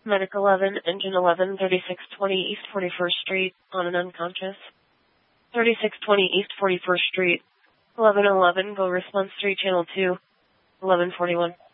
Medic 11, Engine 11, 3620 East 41st Street, on and unconscious. 3620 East 41st Street, 1111, go response 3, channel 2, 1141.